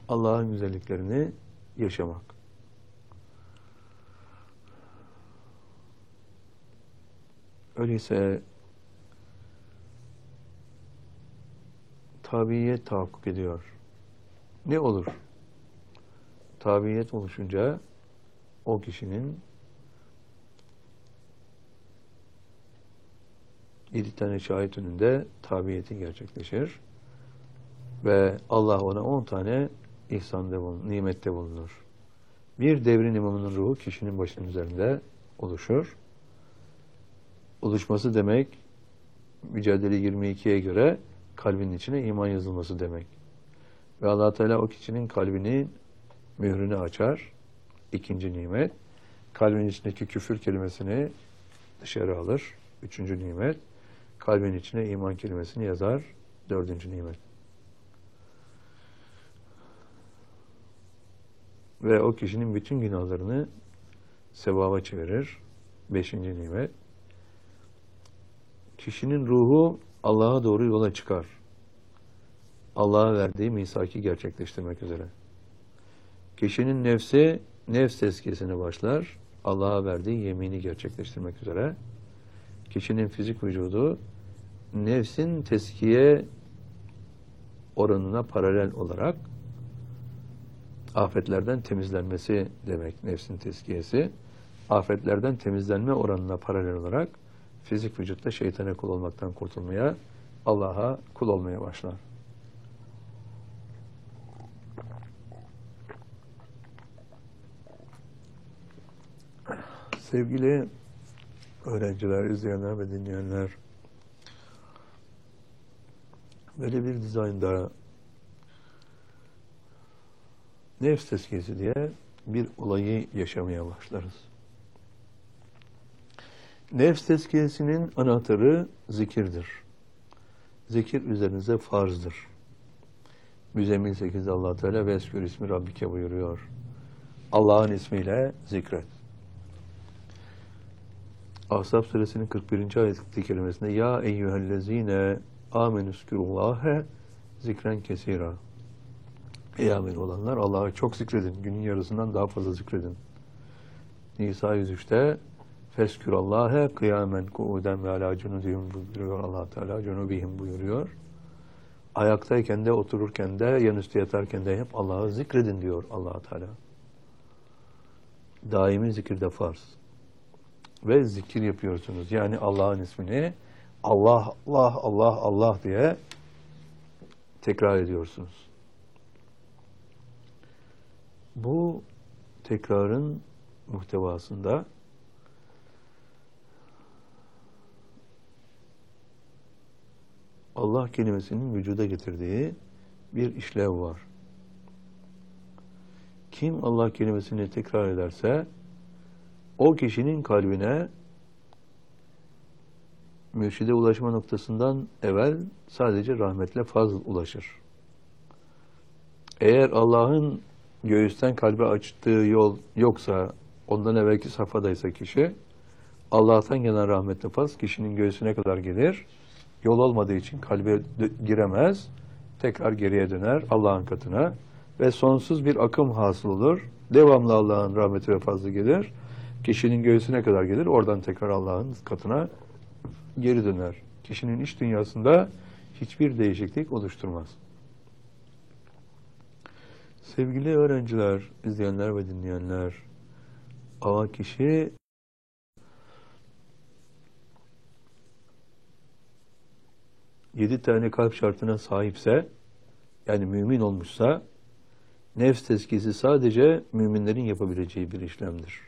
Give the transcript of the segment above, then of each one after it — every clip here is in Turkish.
Allah'ın güzelliklerini yaşamak. Öyleyse tabiyet tahakkuk ediyor. Ne olur? Tabiyet oluşunca o kişinin 7 tane şahit önünde tabiyeti gerçekleşir ve Allah ona 10 tane ihsanda bulunur, nimette bulunur. Bir devrin imamının ruhu kişinin başının üzerinde oluşur. Oluşması demek, Mücadele 22'ye göre kalbinin içine iman yazılması demek. Ve Allah Teala o kişinin kalbinin mührünü açar. İkinci nimet. Kalbin içindeki küfür kelimesini dışarı alır. Üçüncü nimet. Kalbin içine iman kelimesini yazar. Dördüncü nimet. Ve o kişinin bütün günahlarını sevaba çevirir. Beşinci nimet. Kişinin ruhu Allah'a doğru yola çıkar. Allah'a verdiği misaki gerçekleştirmek üzere. Kişinin nefsi, nefs tezkiyesine başlar. Allah'a verdiği yemini gerçekleştirmek üzere. Kişinin fizik vücudu, nefsin tezkiye oranına paralel olarak afetlerden temizlenmesi demek nefsin tezkiyesi. Afetlerden temizlenme oranına paralel olarak fizik vücutta şeytana kul olmaktan kurtulmaya, Allah'a kul olmaya başlar. Sevgili öğrenciler, izleyenler ve dinleyenler, böyle bir dizaynda nefs tezkiyesi diye bir olayı yaşamaya başlarız. Nefs tezkiyesinin anahtarı zikirdir. Zikir üzerinize farzdır. Müzzemmil 8'de Allah Teala veskür ismi Rabbike buyuruyor. Allah'ın ismiyle zikret. Ahzab suresinin 41. ayet-i kerimesinde ya eyyühellezine amenüskürullâhe zikren kesira. Ey amin olanlar Allah'ı çok zikredin. Günün yarısından daha fazla zikredin. Nisa 103'te feskürallâhe kıyamen kuuden ve alâ cunudihim buyuruyor Allah Teala. Cunubihim buyuruyor. Ayaktayken de, otururken de, yanüstü yatarken de hep Allah'ı zikredin diyor Allah Teala. Daimi zikirde farz. Ve zikir yapıyorsunuz. Yani Allah'ın ismini Allah, Allah, Allah, Allah diye tekrar ediyorsunuz. Bu tekrarın muhtevasında Allah kelimesinin vücuda getirdiği bir işlev var. Kim Allah kelimesini tekrar ederse o kişinin kalbine mürşide ulaşma noktasından evvel sadece rahmetle fazl ulaşır. Eğer Allah'ın göğüsten kalbe açtığı yol yoksa, ondan evvelki safhadaysa kişi, Allah'tan gelen rahmetle fazl kişinin göğsüne kadar gelir. Yol olmadığı için kalbe giremez. Tekrar geriye döner Allah'ın katına ve sonsuz bir akım hasıl olur. Devamlı Allah'ın rahmeti ve fazlı gelir. Kişinin göğsüne kadar gelir. Oradan tekrar Allah'ın katına geri döner. Kişinin iç dünyasında hiçbir değişiklik oluşturmaz. Sevgili öğrenciler, izleyenler ve dinleyenler, ama kişi yedi tane kalp şartına sahipse, yani mümin olmuşsa, nefs tezkiyesi sadece müminlerin yapabileceği bir işlemdir.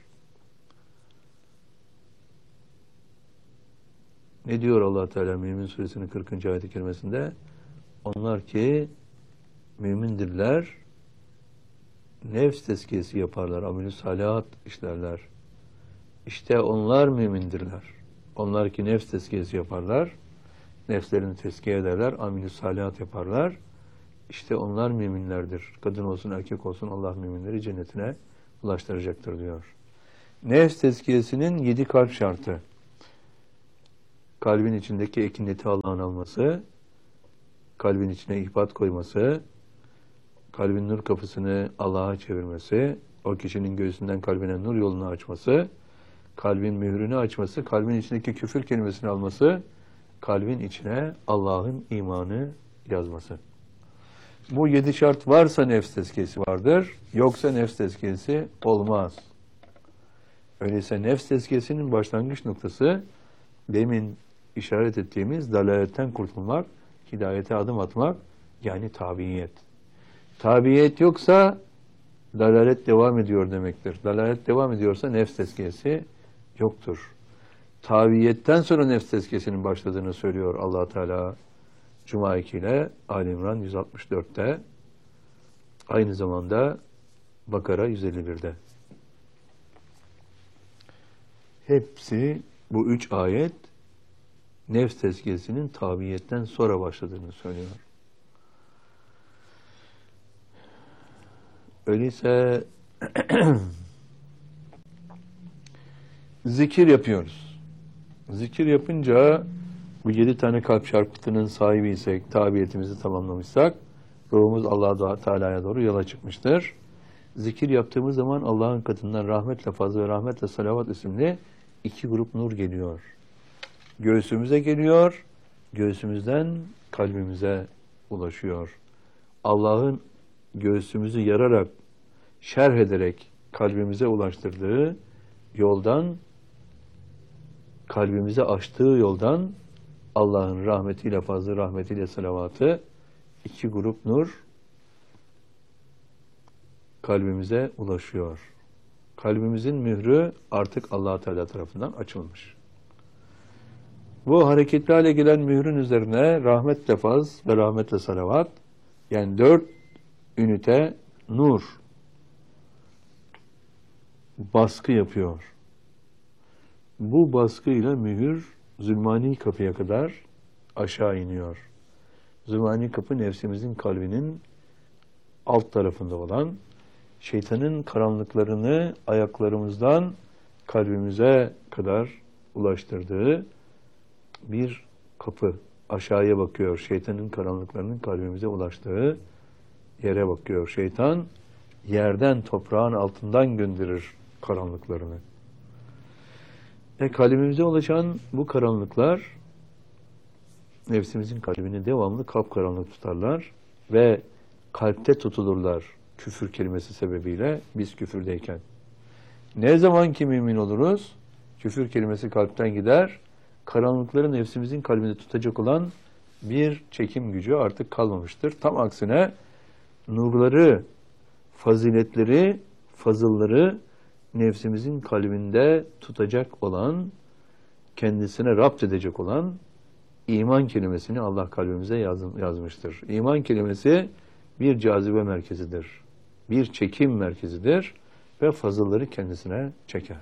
Ne diyor Allah Teala Mümin Suresinin 40. ayet-i kerimesinde? Onlar ki mümindirler, nefs tezkiyesi yaparlar, amel-i salihat işlerler. İşte onlar mümindirler. Onlar ki nefs tezkiyesi yaparlar, nefslerini tezkiye ederler, amel-i salihat yaparlar. İşte onlar müminlerdir. Kadın olsun, erkek olsun Allah müminleri cennetine ulaştıracaktır diyor. Nefs tezkiyesinin 7 kalp şartı. Kalbin içindeki ekineti Allah'ın alması, kalbin içine ihbat koyması, kalbin nur kapısını Allah'a çevirmesi, o kişinin göğsünden kalbine nur yolunu açması, kalbin mührünü açması, kalbin içindeki küfür kelimesini alması, kalbin içine Allah'ın imanı yazması. Bu 7 şart varsa nefs tezkiyesi vardır, yoksa nefs tezkiyesi olmaz. Öyleyse nefs tezkiyesinin başlangıç noktası, demin işaret ettiğimiz dalaletten kurtulmak, hidayete adım atmak, yani tabiyet. Tabiyet yoksa dalalet devam ediyor demektir. Dalalet devam ediyorsa nefs tezkiyesi yoktur. Tabiyetten sonra nefs tezkiyesinin başladığını söylüyor Allah Teala Cuma 2 ile Ali İmran 164'te, aynı zamanda Bakara 151'de. Hepsi bu 3 ayet nefs tezkiyesinin tabiyetten sonra başladığını söylüyor. Öyleyse zikir yapıyoruz. Zikir yapınca bu 7 tane kalp çarpıtının sahibiysek, tabiyetimizi tamamlamışsak, ruhumuz Allah Teala'ya doğru yola çıkmıştır. Zikir yaptığımız zaman Allah'ın katından rahmetle fazl ve rahmetle salavat isimli 2 grup nur geliyor. Göğsümüze geliyor, göğsümüzden kalbimize ulaşıyor. Allah'ın göğsümüzü yararak, şerh ederek kalbimize ulaştırdığı yoldan, kalbimize açtığı yoldan Allah'ın rahmetiyle, fazl rahmetiyle salavatı 2 grup nur kalbimize ulaşıyor. Kalbimizin mührü artık Allah Teala tarafından açılmış. Bu hareketli hale gelen mührün üzerine rahmetle fazl ve rahmetle salavat, yani 4 ünite nur baskı yapıyor. Bu baskıyla mühür zulmani kapıya kadar aşağı iniyor. Zulmani kapı nefsimizin kalbinin alt tarafında olan, şeytanın karanlıklarını ayaklarımızdan kalbimize kadar ulaştırdığı bir kapı. Aşağıya bakıyor. Şeytanın karanlıklarının kalbimize ulaştığı yere bakıyor. Şeytan yerden, toprağın altından gönderir karanlıklarını. Kalbimize ulaşan bu karanlıklar nefsimizin kalbini devamlı kapkaranlık tutarlar ve kalpte tutulurlar küfür kelimesi sebebiyle biz küfürdeyken. Ne zaman ki mümin oluruz, küfür kelimesi kalpten gider, karanlıkları nefsimizin kalbinde tutacak olan bir çekim gücü artık kalmamıştır. Tam aksine nurları, faziletleri, fazılları nefsimizin kalbinde tutacak olan, kendisine rapt edecek olan iman kelimesini Allah kalbimize yazmıştır. İman kelimesi bir cazibe merkezidir. Bir çekim merkezidir ve fazılları kendisine çeker.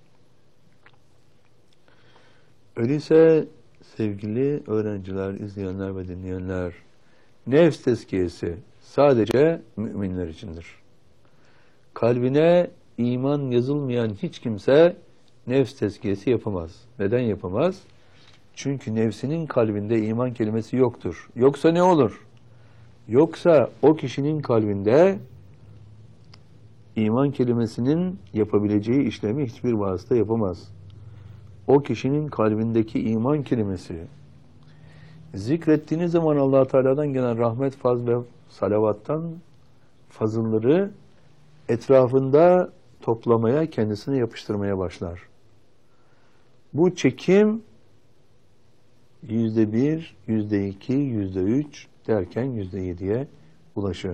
Öyleyse sevgili öğrenciler, izleyenler ve dinleyenler, nefs tezkiyesi sadece müminler içindir. Kalbine iman yazılmayan hiç kimse nefs tezkiyesi yapamaz. Neden yapamaz? Çünkü nefsinin kalbinde iman kelimesi yoktur. Yoksa ne olur? Yoksa o kişinin kalbinde iman kelimesinin yapabileceği işlemi hiçbir vasıta yapamaz. O kişinin kalbindeki iman kelimesi zikrettiğiniz zaman Allah Teala'dan gelen rahmet, fazl ve salavattan fazılları etrafında toplamaya, kendisine yapıştırmaya başlar. Bu çekim %1, %2, %3 derken %7'ye ulaşır.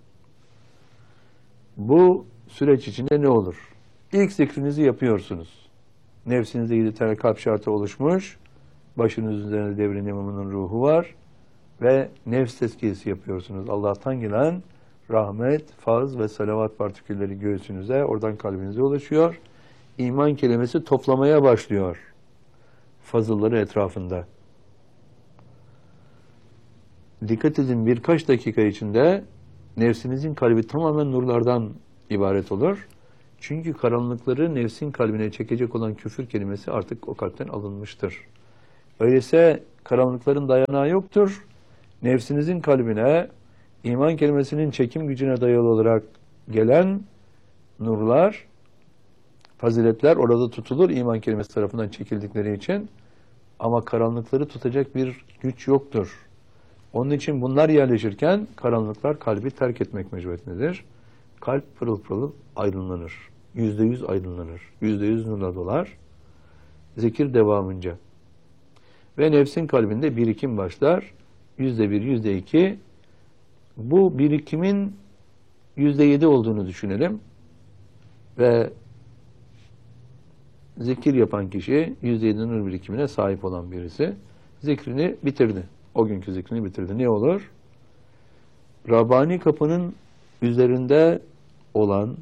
Bu süreç içinde ne olur? İlk zikrinizi yapıyorsunuz. Nefsinizde 7 tane kalp şartı oluşmuş. Başınız üzerinde devrin imamının ruhu var. Ve nefs tezkiyesi yapıyorsunuz. Allah'tan gelen rahmet, fazl ve salavat partikülleri göğsünüze, oradan kalbinize ulaşıyor. İman kelimesi toplamaya başlıyor. Fazılları etrafında. Dikkat edin, birkaç dakika içinde nefsinizin kalbi tamamen nurlardan ibaret olur. Çünkü karanlıkları nefsin kalbine çekecek olan küfür kelimesi artık o kalpten alınmıştır. Öyleyse karanlıkların dayanağı yoktur. Nefsinizin kalbine İman kelimesinin çekim gücüne dayalı olarak gelen nurlar, faziletler orada tutulur iman kelimesi tarafından çekildikleri için. Ama karanlıkları tutacak bir güç yoktur. Onun için bunlar yerleşirken karanlıklar kalbi terk etmek mecburiyetindedir. Kalp pırıl pırıl aydınlanır. %100 aydınlanır. %100 nurla dolar. Zikir devamınca. Ve nefsin kalbinde birikim başlar. %1, %2. Bu birikimin %7 olduğunu düşünelim. Ve zikir yapan kişi %7 nur birikimine sahip olan birisi. Zikrini bitirdi. O günkü zikrini bitirdi. Ne olur? Rabbani kapının üzerinde olan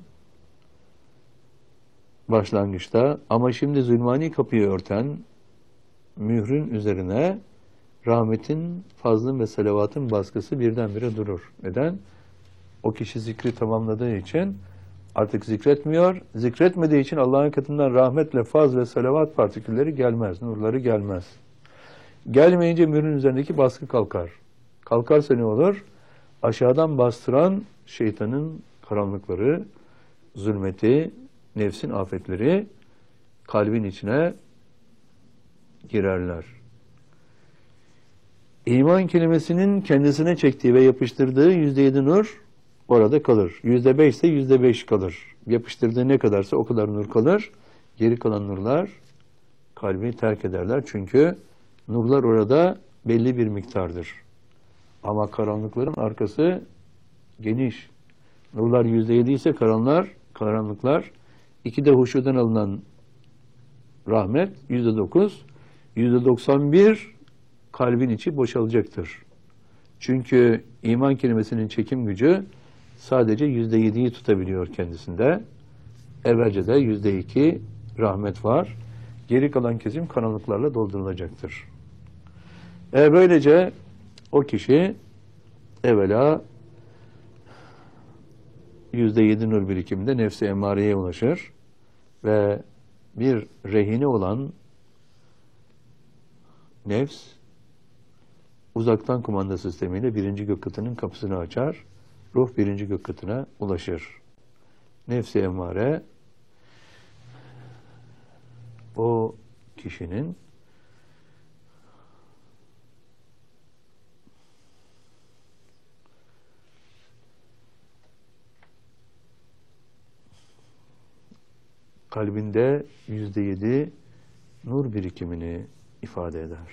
başlangıçta ama şimdi zulmani kapıyı örten mührün üzerine rahmetin, fazlın ve salavatın baskısı birdenbire durur. Neden? O kişi zikri tamamladığı için artık zikretmiyor. Zikretmediği için Allah'ın katından rahmetle faz ve salavat partikülleri gelmez, nurları gelmez. Gelmeyince mührün üzerindeki baskı kalkar. Kalkarsa ne olur? Aşağıdan bastıran şeytanın karanlıkları, zulmeti, nefsin afetleri kalbin içine girerler. İman kelimesinin kendisine çektiği ve yapıştırdığı %7 nur orada kalır. %5 ise %5 kalır. Yapıştırdığı ne kadarsa o kadar nur kalır. Geri kalan nurlar kalbi terk ederler. Çünkü nurlar orada belli bir miktardır. Ama karanlıkların arkası geniş. Nurlar %7 ise karanlıklar 2 de huşudan alınan rahmet %9, %91 kalbin içi boşalacaktır. Çünkü iman kelimesinin çekim gücü sadece %7'yi tutabiliyor kendisinde. Evvelce de %2 rahmet var. Geri kalan kesim karanlıklarla doldurulacaktır. Böylece o kişi evvela %7 nur birikiminde nefs-i emmareye ulaşır ve bir rehine olan nefs uzaktan kumanda sistemiyle 1. gök katının kapısını açar. Ruh 1. gök katına ulaşır. Nefs-i emmare o kişinin kalbinde %7 nur birikimini ifade eder.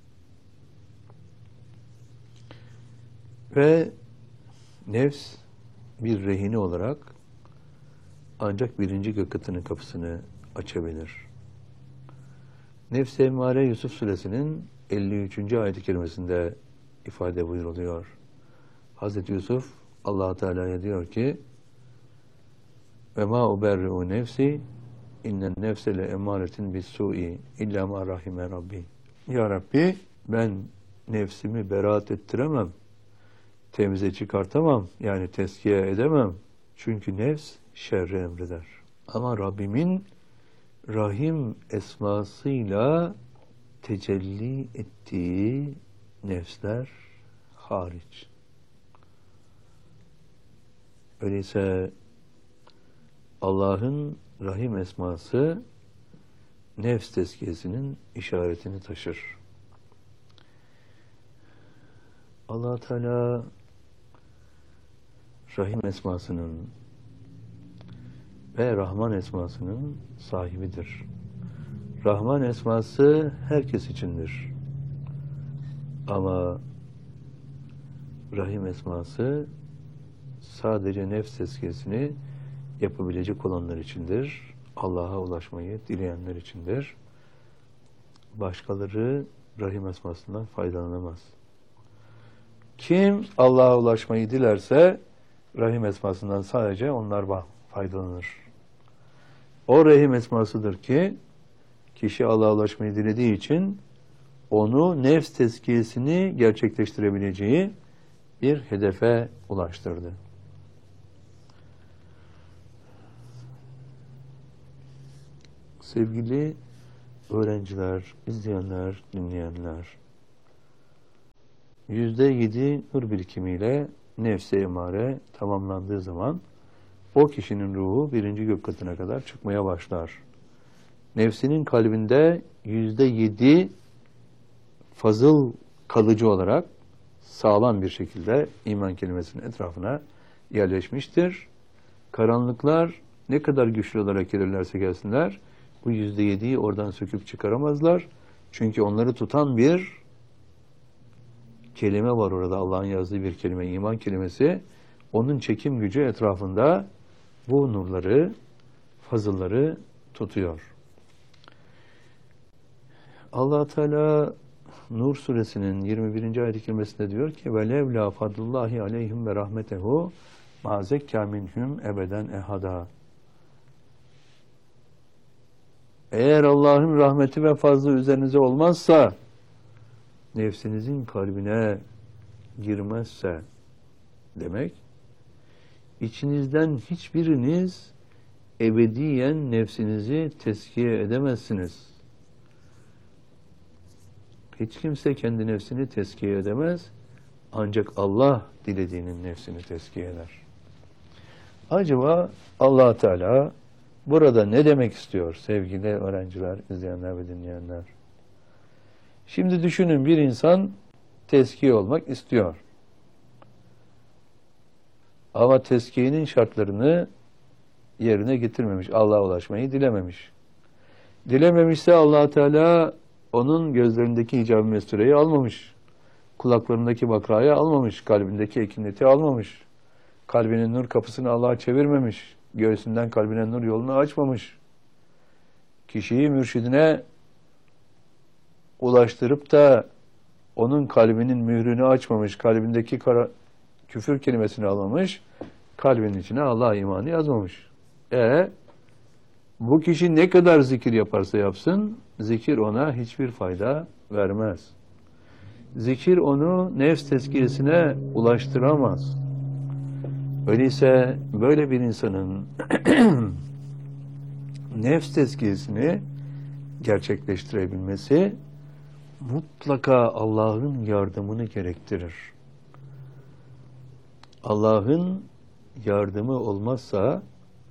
Ve nefs bir rehine olarak ancak 1. gök katının kapısını açabilir. Nefs-i emmare Yusuf Suresinin 53. ayet-i kerimesinde ifade buyuruluyor. Hazreti Yusuf Allah Teala'ya diyor ki: "Ve ma uberri'u nefsi innen nefse le emmâretin bis-su'i illa ma rahime Rabbi." Ya Rabbi, ben nefsimi beraat ettiremem. Temize çıkartamam. Yani tezkiye edemem. Çünkü nefs şerri emreder. Ama Rabbimin Rahim esmasıyla tecelli ettiği nefsler hariç. Öyleyse Allah'ın Rahim esması nefs tezkiyesinin işaretini taşır. Allah Teala Rahim esmasının ve Rahman esmasının sahibidir. Rahman esması herkes içindir. Ama Rahim esması sadece nefs tezkiyesini yapabilecek olanlar içindir. Allah'a ulaşmayı dileyenler içindir. Başkaları Rahim esmasından faydalanamaz. Kim Allah'a ulaşmayı dilerse Rahim esmasından sadece onlar faydalanır. O Rahim esmasıdır ki kişi Allah'a ulaşmayı dilediği için onu nefs tezkiyesini gerçekleştirebileceği bir hedefe ulaştırdı. Sevgili öğrenciler, izleyenler, dinleyenler, %7 nur birikimiyle nefse emare tamamlandığı zaman o kişinin ruhu 1. gök katına kadar çıkmaya başlar. Nefsinin kalbinde %7 fazıl kalıcı olarak sağlam bir şekilde iman kelimesinin etrafına yerleşmiştir. Karanlıklar ne kadar güçlü olarak gelirlerse gelsinler, bu %7'yi oradan söküp çıkaramazlar. Çünkü onları tutan bir kelime var orada, Allah'ın yazdığı bir kelime, iman kelimesi. Onun çekim gücü etrafında bu nurları, fazılları tutuyor. Allah Teala Nur suresinin 21. ayet-i kerimesinde diyor ki ve levla fadlullahi aleyhim ve rahmetehu ma zekka minhum ebeden ehada. Eğer Allah'ın rahmeti ve fazlı üzerinize olmazsa, nefsinizin kalbine girmezse demek, içinizden hiçbiriniz ebediyen nefsinizi tezkiye edemezsiniz. Hiç kimse kendi nefsini tezkiye edemez. Ancak Allah dilediğinin nefsini tezkiye eder. Acaba Allah Teala burada ne demek istiyor sevgili öğrenciler, izleyenler ve dinleyenler? Şimdi düşünün, bir insan tezkiye olmak istiyor. Ama tezkiyenin şartlarını yerine getirmemiş. Allah'a ulaşmayı dilememiş. Dilememişse Allah Teala onun gözlerindeki hicab-ı mestureyi almamış. Kulaklarındaki bakrayı almamış. Kalbindeki ekineti almamış. Kalbinin nur kapısını Allah'a çevirmemiş. Göğsünden kalbine nur yolunu açmamış. Kişiyi mürşidine ulaştırıp da onun kalbinin mührünü açmamış. Kalbindeki küfür kelimesini almamış. Kalbinin içine Allah imanı yazmamış. Bu kişi ne kadar zikir yaparsa yapsın, zikir ona hiçbir fayda vermez. Zikir onu nefs tezkiyesine ulaştıramaz. Öyleyse böyle bir insanın nefs tezkiyesini gerçekleştirebilmesi mutlaka Allah'ın yardımını gerektirir. Allah'ın yardımı olmazsa,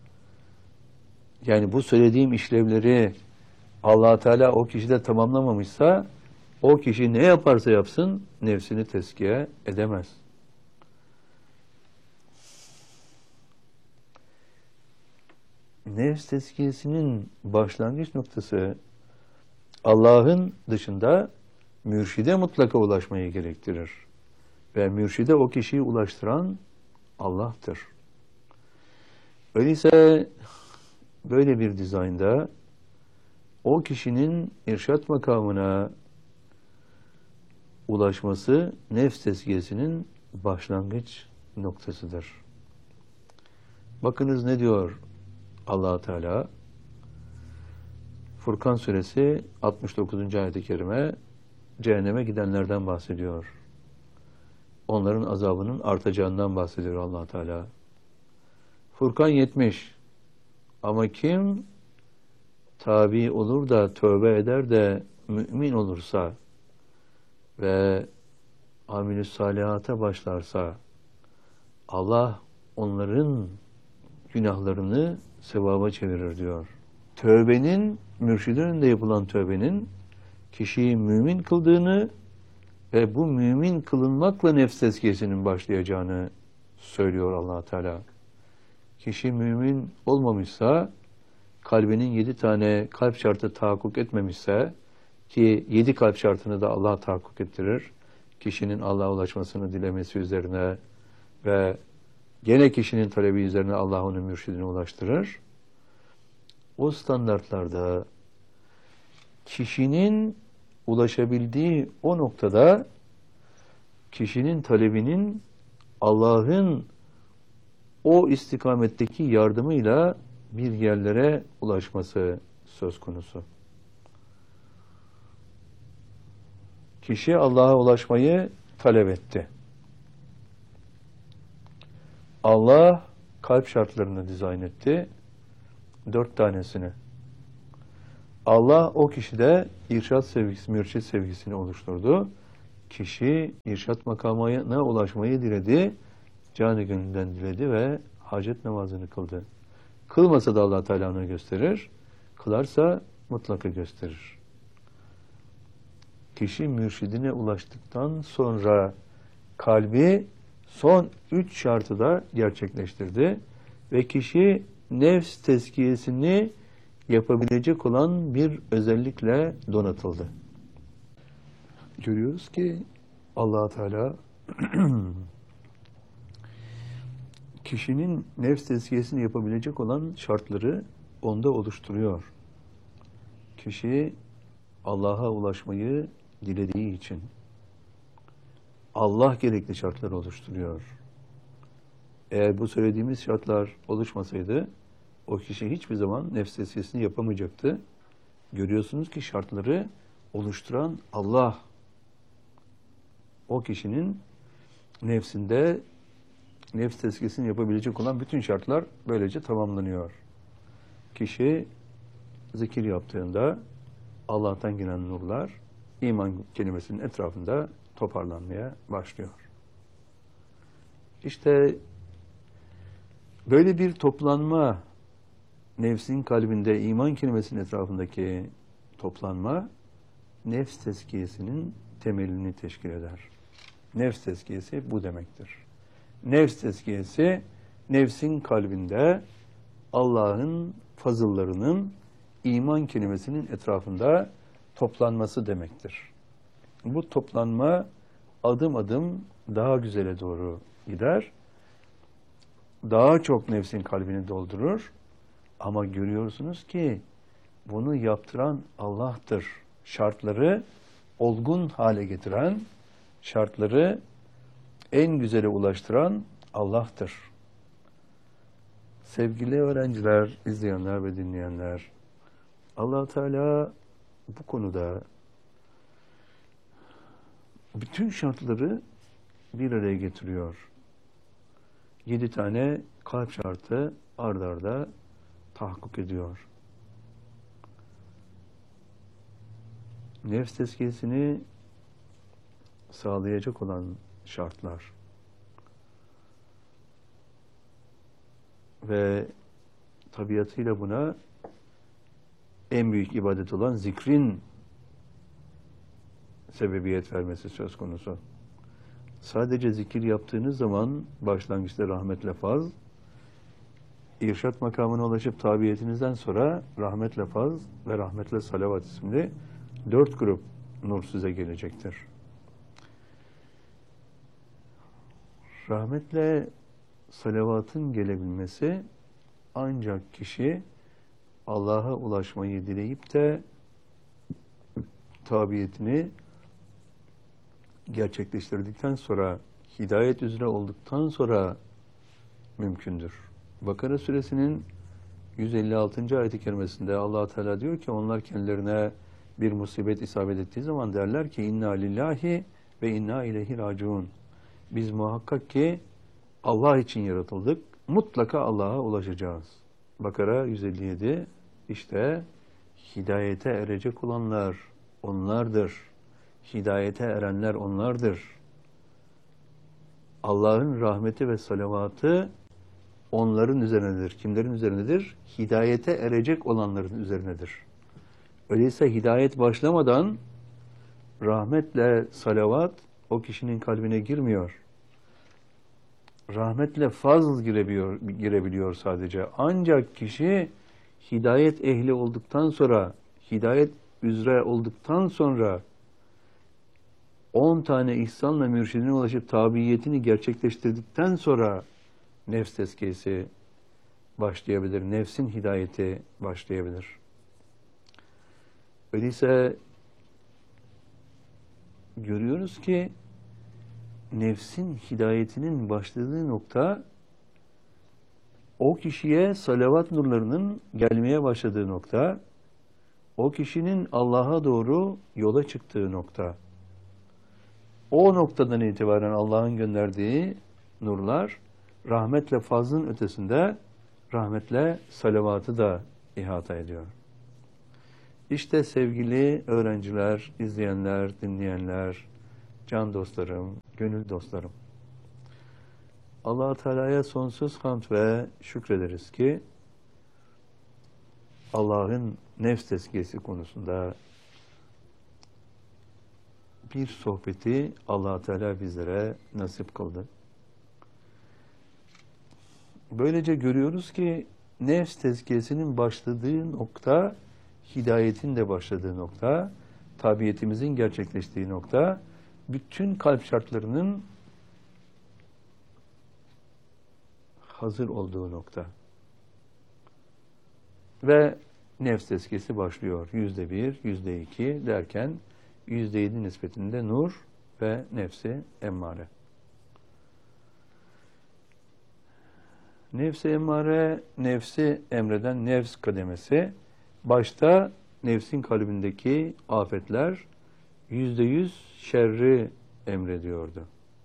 yani bu söylediğim işlevleri Allah Teala o kişide tamamlamamışsa, o kişi ne yaparsa yapsın nefsini tezkiye edemez. Nefs tezkiyesinin başlangıç noktası Allah'ın dışında mürşide mutlaka ulaşmayı gerektirir. Ve mürşide o kişiyi ulaştıran Allah'tır. Öyleyse böyle bir dizaynda o kişinin irşat makamına ulaşması nefs tezkiyesinin başlangıç noktasıdır. Bakınız ne diyor Allah Teala? Furkan suresi 69. ayet-i kerime cehenneme gidenlerden bahsediyor. Onların azabının artacağından bahsediyor Allah Teala. Furkan 70. Ama kim tabi olur da tövbe eder de mümin olursa ve amel-i salihata başlarsa, Allah onların günahlarını sevaba çevirir diyor. Tövbenin, mürşidin önünde yapılan tövbenin kişiyi mümin kıldığını ve bu mümin kılınmakla nefs tezkiyesinin başlayacağını söylüyor Allah Teala. Kişi mümin olmamışsa, kalbinin 7 tane kalp şartı tahakkuk etmemişse, ki 7 kalp şartını da Allah tahakkuk ettirir, kişinin Allah'a ulaşmasını dilemesi üzerine ve gene kişinin talebi üzerine Allah onun mürşidine ulaştırır. O standartlarda kişinin ulaşabildiği o noktada kişinin talebinin Allah'ın o istikametteki yardımıyla bir yerlere ulaşması söz konusu. Kişi Allah'a ulaşmayı talep etti. Allah kalp şartlarını dizayn etti. 4 tanesini. Allah o kişide irşat sevgisi, mürşid sevgisini oluşturdu. Kişi irşat makamına ulaşmayı diledi. canı gönülden diledi ve hacet namazını kıldı. Kılmasa da Allah Teala onu gösterir, kılarsa mutlaka gösterir. Kişi mürşidine ulaştıktan sonra kalbi son 3 şartı da gerçekleştirdi ve kişi nefs tezkiyesini yapabilecek olan bir özellikle donatıldı. Görüyoruz ki Allah Teala kişinin nefs tezkiyesini yapabilecek olan şartları onda oluşturuyor. Kişi Allah'a ulaşmayı dilediği için Allah gerekli şartları oluşturuyor. Eğer bu söylediğimiz şartlar oluşmasaydı o kişi hiçbir zaman nefs tezkiyesini yapamayacaktı. Görüyorsunuz ki şartları oluşturan Allah. O kişinin nefsinde nefs tezkiyesini yapabilecek olan bütün şartlar böylece tamamlanıyor. Kişi zikir yaptığında Allah'tan gelen nurlar iman kelimesinin etrafında toparlanmaya başlıyor. İşte böyle bir toplanma, nefsin kalbinde iman kelimesinin etrafındaki toplanma nefs tezkiyesinin temelini teşkil eder. Nefs tezkiyesi bu demektir. Nefs tezkiyesi nefsin kalbinde Allah'ın fazıllarının iman kelimesinin etrafında toplanması demektir. Bu toplanma adım adım daha güzele doğru gider. Daha çok nefsin kalbini doldurur. Ama görüyorsunuz ki bunu yaptıran Allah'tır. Şartları olgun hale getiren, şartları en güzele ulaştıran Allah'tır. Sevgili öğrenciler, izleyenler ve dinleyenler, Allah Teala bu konuda bütün şartları bir araya getiriyor. 7 tane kalp şartı ard arda tahakkuk ediyor. Nefs tezkiyesini sağlayacak olan şartlar ve tabiatıyla buna en büyük ibadet olan zikrin sebebiyet vermesi söz konusu. Sadece zikir yaptığınız zaman başlangıçta rahmetle faz, irşat makamına ulaşıp tabiyetinizden sonra rahmetle faz ve rahmetle salavat isimli 4 grup nur size gelecektir. Rahmetle salavatın gelebilmesi ancak kişi Allah'a ulaşmayı dileyip de tabiyetini gerçekleştirdikten sonra, hidayet üzere olduktan sonra mümkündür. Bakara suresinin 156. ayet-i kerimesinde Allah Teala diyor ki onlar kendilerine bir musibet isabet ettiği zaman derler ki inna lillahi ve inna ileyhi raciun. Biz muhakkak ki Allah için yaratıldık. Mutlaka Allah'a ulaşacağız. Bakara 157. İşte hidayete erecek olanlar onlardır. Hidayete erenler onlardır. Allah'ın rahmeti ve salavatı onların üzerinedir. Kimlerin üzerinedir? Hidayete erecek olanların üzerinedir. Öyleyse hidayet başlamadan rahmetle salavat o kişinin kalbine girmiyor. Rahmetle fazl girebiliyor sadece. Ancak kişi hidayet ehli olduktan sonra, hidayet üzere olduktan sonra 10 tane ihsanla mürşidine ulaşıp tabiyetini gerçekleştirdikten sonra nefs tezkiyesi başlayabilir. Nefsin hidayeti başlayabilir. Öyleyse görüyoruz ki nefsin hidayetinin başladığı nokta o kişiye salavat nurlarının gelmeye başladığı nokta, o kişinin Allah'a doğru yola çıktığı nokta. O noktadan itibaren Allah'ın gönderdiği nurlar rahmetle fazlın ötesinde rahmetle salavatı da ihata ediyor. İşte sevgili öğrenciler, izleyenler, dinleyenler, can dostlarım, gönül dostlarım. Allah Teala'ya sonsuz hamd ve şükrederiz ki Allah'ın nefs tezkiyesi konusunda bir sohbeti Allah Teala bizlere nasip kıldı. Böylece görüyoruz ki nefs tezkiyesinin başladığı nokta, hidayetin de başladığı nokta, tabiyetimizin gerçekleştiği nokta, bütün kalp şartlarının hazır olduğu nokta. Ve nefs tezkiyesi başlıyor. %1, %2 derken %7 nispetinde nur ve nefsi emmare. Nefsi emmare, nefsi emreden nefs kademesi, başta nefsin kalbindeki afetler %100 şerri emrediyordu.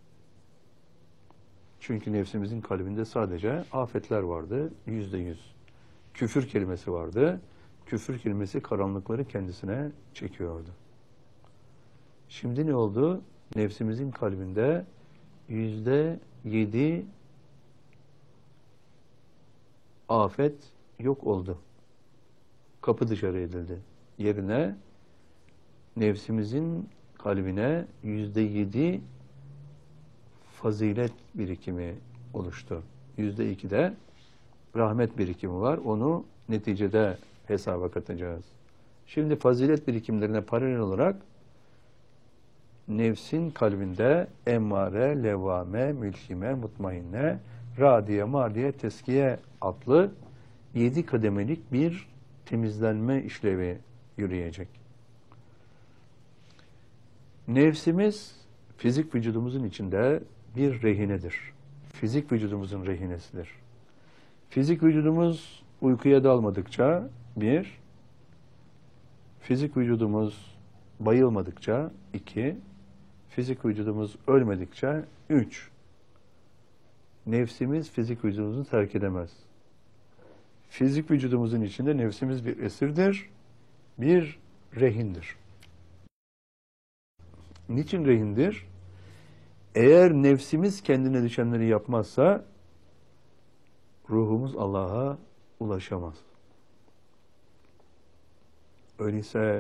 Çünkü nefsimizin kalbinde sadece afetler vardı, %100. Küfür kelimesi vardı. Küfür kelimesi karanlıkları kendisine çekiyordu. Şimdi ne oldu? Nefsimizin kalbinde %7 afet yok oldu. Kapı dışarı edildi. Yerine nefsimizin kalbine %7 fazilet birikimi oluştu. %2'de rahmet birikimi var. Onu neticede hesaba katacağız. Şimdi fazilet birikimlerine paralel olarak nefsin kalbinde emmare, levvame, mülhime, mutmainne, radiye, mardiye, teskiye adlı 7 kademelik bir temizlenme işlevi yürüyecek. Nefsimiz fizik vücudumuzun içinde bir rehinedir. Fizik vücudumuzun rehinesidir. Fizik vücudumuz uykuya dalmadıkça bir, fizik vücudumuz bayılmadıkça iki, fizik vücudumuz ölmedikçe üç, nefsimiz fizik vücudumuzu terk edemez. Fizik vücudumuzun içinde nefsimiz bir esirdir, bir rehindir. Niçin rehindir? Eğer nefsimiz kendine düşenleri yapmazsa ruhumuz Allah'a ulaşamaz. Öyleyse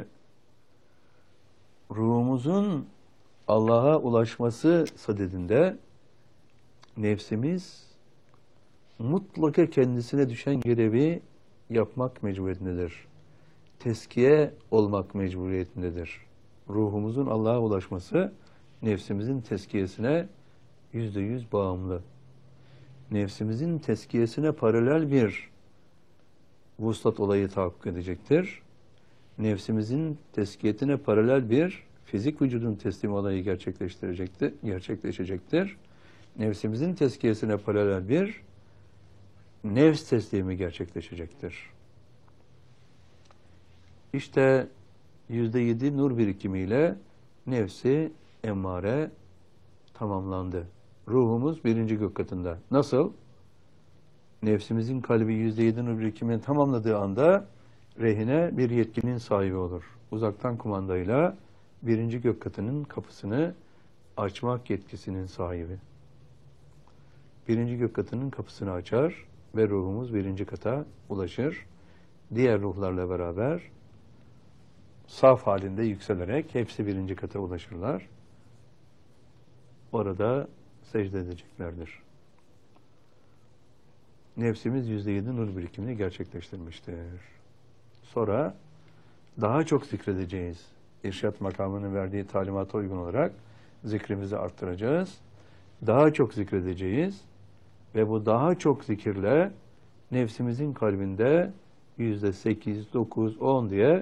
ruhumuzun Allah'a ulaşması sadedinde nefsimiz mutlaka kendisine düşen görevi yapmak mecburiyetindedir. Teskiye olmak mecburiyetindedir. Ruhumuzun Allah'a ulaşması nefsimizin teskiyesine %100 bağımlı. Nefsimizin teskiyesine paralel bir vuslat olayı tahakkuk edecektir. Nefsimizin teskiyetine paralel bir fizik vücudun teslim olayı gerçekleşecektir. Nefsimizin teskiyesine paralel bir nefs teslimi gerçekleşecektir. İşte %7 nur birikimiyle nefsi emmare tamamlandı. Ruhumuz 1. gök katında. Nasıl? Nefsimizin kalbi %7 nur birikimini tamamladığı anda rehine bir yetkinin sahibi olur. Uzaktan kumandayla 1. gök katının kapısını açmak yetkisinin sahibi. 1. gök katının kapısını açar ve ruhumuz 1. kata ulaşır. Diğer ruhlarla beraber saf halinde yükselerek hepsi 1. kata ulaşırlar. Orada secde edeceklerdir. Nefsimiz %7 nur birikimini gerçekleştirmiştir. Sonra daha çok zikredeceğiz. İrşad makamının verdiği talimata uygun olarak zikrimizi arttıracağız. Daha çok zikredeceğiz. Ve bu daha çok zikirle nefsimizin kalbinde %8, 9, 10 diye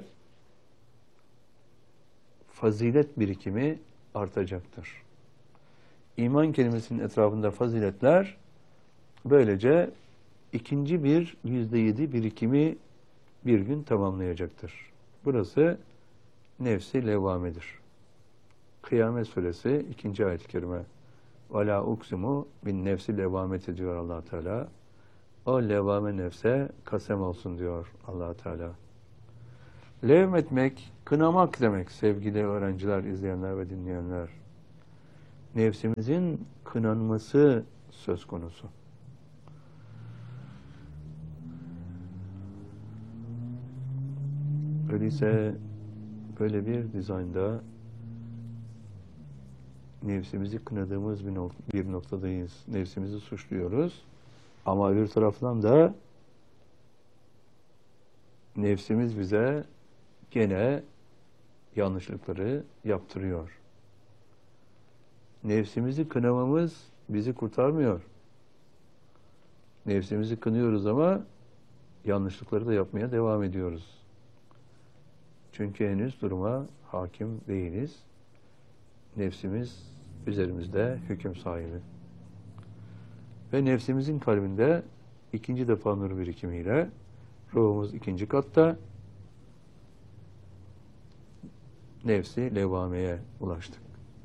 fazilet birikimi artacaktır. İman kelimesinin etrafında faziletler böylece ikinci bir %7 birikimi bir gün tamamlayacaktır. Burası nefsi levvamedir. Kıyamet suresi 2. ayet-i kerime. وَلَا اُقْسِمُ bin nefsi levvameti diyor Allah Teala. O levvame nefse kasem olsun diyor Allah Teala. Levmetmek, kınamak demek sevgili öğrenciler, izleyenler ve dinleyenler. Nefsimizin kınanması söz konusu. Öyleyse böyle bir dizaynda nefsimizi kınadığımız bir noktadayız. Nefsimizi suçluyoruz. Ama bir taraftan da nefsimiz bize gene yanlışlıkları yaptırıyor. Nefsimizi kınamamız bizi kurtarmıyor. Nefsimizi kınıyoruz ama yanlışlıkları da yapmaya devam ediyoruz. Çünkü henüz duruma hakim değiliz. Nefsimiz üzerimizde hüküm sahibi. Ve nefsimizin kalbinde ikinci defa nur birikimiyle ruhumuz ikinci katta nefsi levvameye ulaştık.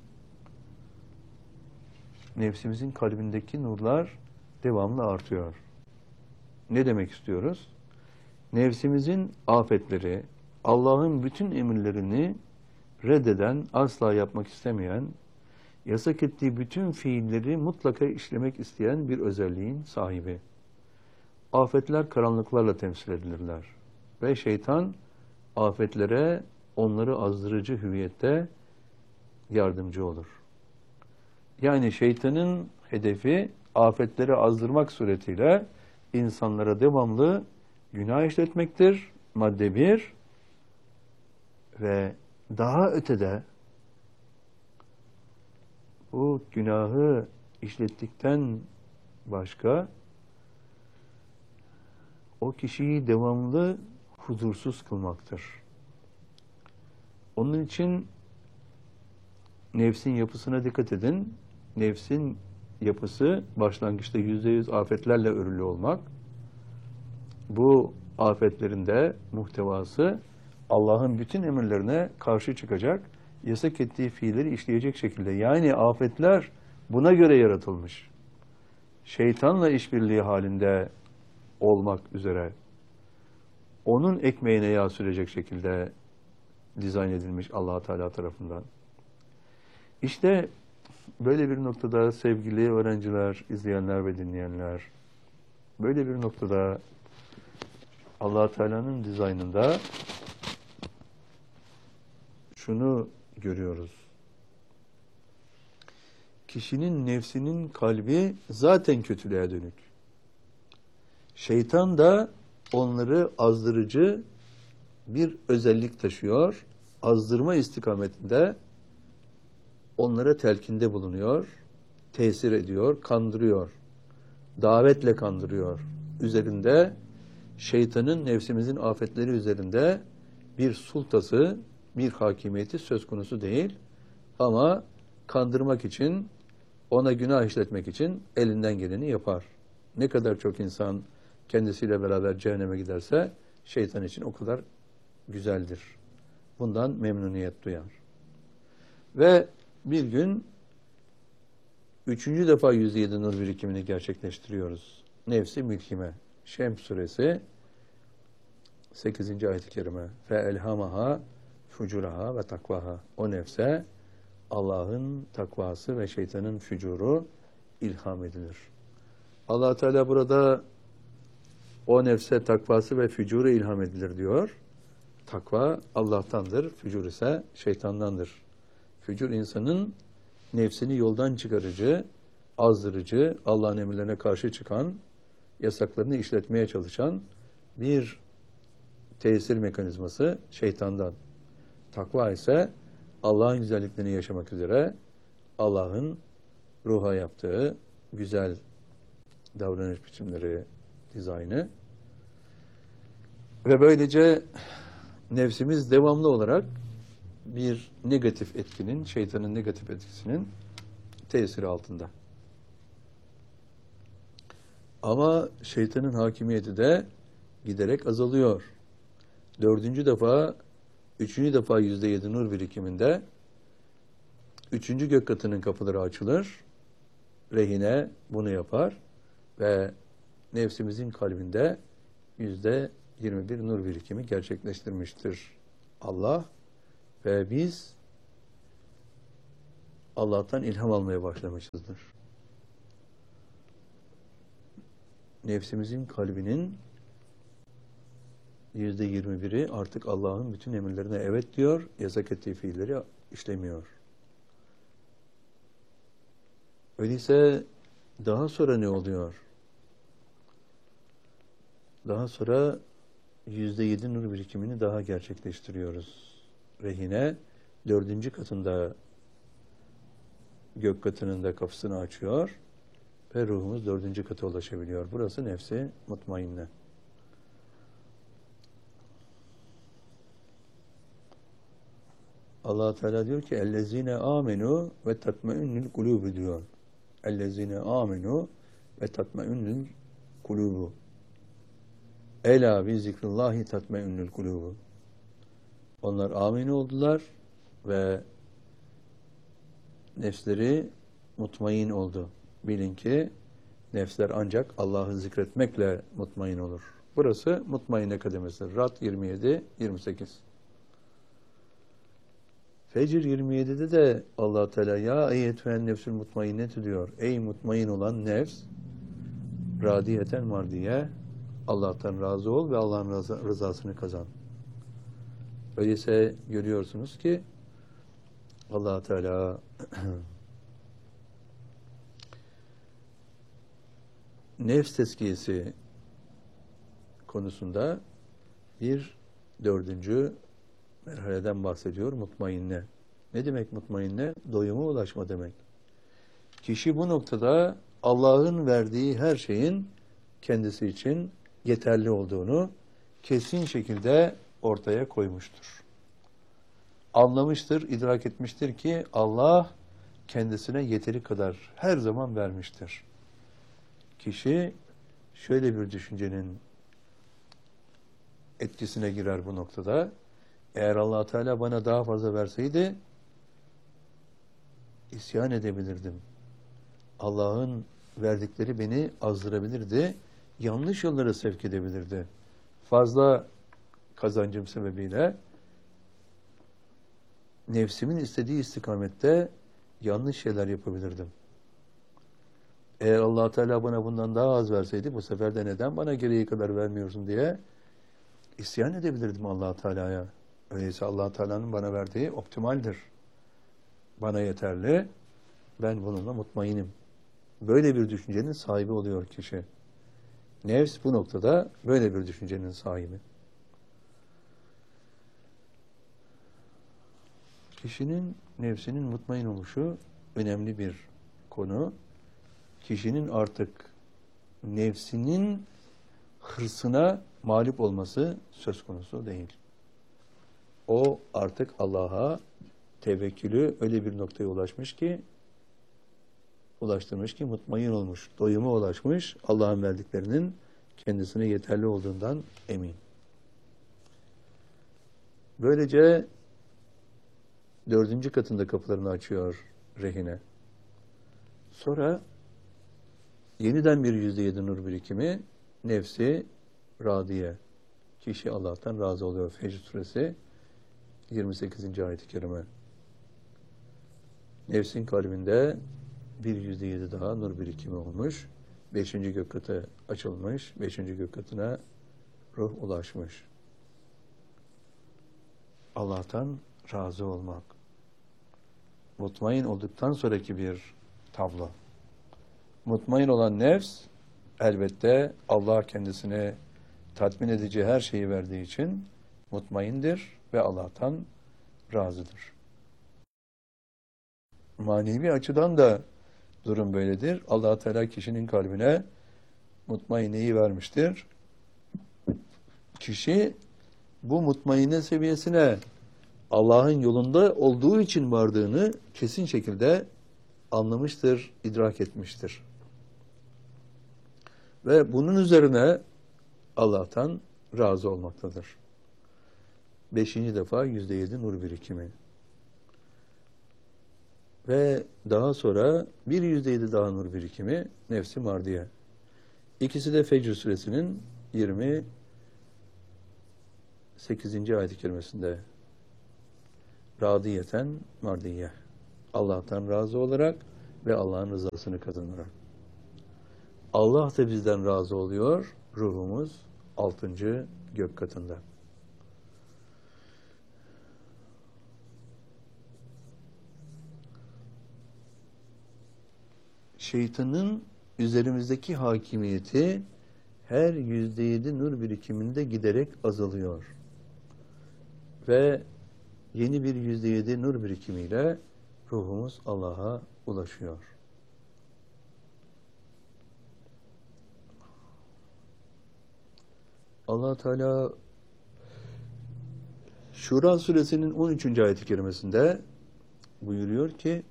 Nefsimizin kalbindeki nurlar devamlı artıyor. Ne demek istiyoruz? Nefsimizin afetleri, Allah'ın bütün emirlerini reddeden, asla yapmak istemeyen, yasak ettiği bütün fiilleri mutlaka işlemek isteyen bir özelliğin sahibi. Afetler karanlıklarla temsil edilirler. Ve şeytan afetlere onları azdırıcı hüviyette yardımcı olur. Yani şeytanın hedefi afetleri azdırmak suretiyle insanlara devamlı günah işletmektir. Madde 1 ve daha ötede bu günahı işlettikten başka o kişiyi devamlı huzursuz kılmaktır. Onun için nefsin yapısına dikkat edin. Nefsin yapısı başlangıçta %100 afetlerle örülü olmak. Bu afetlerin de muhtevası Allah'ın bütün emirlerine karşı çıkacak, yasak ettiği fiilleri işleyecek şekilde. Yani afetler buna göre yaratılmış. Şeytanla işbirliği halinde olmak üzere onun ekmeğine yağ sürecek şekilde dizayn edilmiş Allah Teala tarafından. İşte böyle bir noktada sevgili öğrenciler, izleyenler ve dinleyenler, böyle bir noktada Allah Teala'nın dizaynında şunu görüyoruz. Kişinin nefsinin kalbi zaten kötülüğe dönük. Şeytan da onları azdırıcı bir özellik taşıyor. Azdırma istikametinde onlara telkinde bulunuyor, tesir ediyor, kandırıyor. Davetle kandırıyor. Üzerinde şeytanın nefsimizin afetleri üzerinde bir sultası, bir hakimiyeti söz konusu değil. Ama kandırmak için, ona günah işletmek için elinden geleni yapar. Ne kadar çok insan kendisiyle beraber cehenneme giderse şeytan için o kadar güzeldir. Bundan memnuniyet duyar. Ve bir gün 3. defa %7 nur birikimini gerçekleştiriyoruz. Nefsi mülkime. Şems suresi 8. ayet-i kerime. فَاَلْهَمَهَا فُجُرَهَا ve takvaha. O nefse Allah'ın takvası ve şeytanın fücuru ilham edilir. Allah Teala burada o nefse takvası ve fücuru ilham edilir diyor. Takva Allah'tandır, fücur ise şeytandandır. Fücur insanın nefsini yoldan çıkarıcı, azdırıcı, Allah'ın emirlerine karşı çıkan, yasaklarını işletmeye çalışan bir tesir mekanizması şeytandan. Takva ise Allah'ın güzelliklerini yaşamak üzere Allah'ın ruha yaptığı güzel davranış biçimleri, dizaynı ve böylece nefsimiz devamlı olarak bir negatif etkinin, şeytanın negatif etkisinin tesiri altında. Ama şeytanın hakimiyeti de giderek azalıyor. 4. defa, 3. defa %7 nur birikiminde 3. gök katının kapıları açılır. Rehine bunu yapar ve nefsimizin kalbinde %21 nur birikimi gerçekleştirmiştir Allah ve biz Allah'tan ilham almaya başlamışızdır. nefsimizin kalbinin %21'i artık Allah'ın bütün emirlerine evet diyor, yasak ettiği fiilleri işlemiyor. Öyleyse daha sonra ne oluyor? Daha sonra %7 nur birikimini daha gerçekleştiriyoruz. Rehine 4. katında, gök katının da kapısını açıyor ve ruhumuz 4. kata ulaşabiliyor. Burası nefsi mutmainne. Allah Teala diyor ki ellezine amenu ve tatmainnul kulubu diyor. Ellezine amenu ve tatmainnul kulubu. Ela bi zikrillahi tatmainnul kulubu. Onlar amin oldular ve nefsleri mutmain oldu. Bilin ki nefsler ancak Allah'ı zikretmekle mutmain olur. Burası mutmainne kademesi. Rad 27-28. Fecr 27'de de Allah Teala ya eyyetühen nefsül mutmainnet diyor. Ey mutmain olan nefs, radiyeten mardiye, Allah'tan razı ol ve Allah'ın rızasını kazan. Öyleyse görüyorsunuz ki Allah Teala nefs tezkiyesi konusunda bir 4. merhaleden bahsediyor, mutmainne. Ne demek mutmainne? Doyuma ulaşma demek. Kişi bu noktada Allah'ın verdiği her şeyin kendisi için yeterli olduğunu kesin şekilde ortaya koymuştur. Anlamıştır, idrak etmiştir ki Allah kendisine yeteri kadar her zaman vermiştir. Kişi şöyle bir düşüncenin etkisine girer bu noktada. Eğer Allah Teala bana daha fazla verseydi isyan edebilirdim. Allah'ın verdikleri beni azdırabilirdi. Yanlış yollara sevk edebilirdi. Fazla kazancım sebebiyle nefsimin istediği istikamette yanlış şeyler yapabilirdim. Eğer Allah Teala bana bundan daha az verseydi bu sefer de neden bana gereği kadar vermiyorsun diye isyan edebilirdim Allah Teala'ya. Öyleyse Allah Teala'nın bana verdiği optimaldir. Bana yeterli. Ben bununla mutmainim. Böyle bir düşüncenin sahibi oluyor kişi. Nefs bu noktada böyle bir düşüncenin sahibi. Kişinin nefsinin mutmain oluşu önemli bir konu. Kişinin artık nefsinin hırsına mağlup olması söz konusu değil. O artık Allah'a tevekkülü öyle bir noktaya ulaştırmış ki mutmain olmuş, doyuma ulaşmış, Allah'ın verdiklerinin kendisine yeterli olduğundan emin. Böylece 4. katında kapılarını açıyor rehine. Sonra yeniden bir %7 nur birikimi, nefsi radiye. Kişi Allah'tan razı oluyor. Fecr suresi 28. ayet-i kerime. Nefsin kalbinde bir %7 daha nur birikimi olmuş. 5. gök katı açılmış. 5. gök katına ruh ulaşmış. Allah'tan razı olmak. Mutmain olduktan sonraki bir tablo. Mutmain olan nefs elbette Allah kendisine tatmin edici her şeyi verdiği için mutmaindir ve Allah'tan razıdır. Manevi açıdan da durum böyledir. Allah Teala kişinin kalbine mutmaineyi vermiştir. Kişi bu mutmainne seviyesine Allah'ın yolunda olduğu için vardığını kesin şekilde anlamıştır, idrak etmiştir. Ve bunun üzerine Allah'tan razı olmaktadır. 5. defa %7 nur birikimi. Ve daha sonra bir %7 daha nur birikimi nefsi mardiye. İkisi de Fecr suresinin 28. ayet-i kerimesinde radiyeten mardiye. Allah'tan razı olarak ve Allah'ın rızasını kazanarak. Allah da bizden razı oluyor. Ruhumuz 6. gök katında. Şeytanın üzerimizdeki hakimiyeti her %7 nur birikiminde giderek azalıyor. Ve yeni bir %7 nur birikimiyle ruhumuz Allah'a ulaşıyor. Allah Teala Şura suresinin 13. ayet-i kerimesinde buyuruyor ki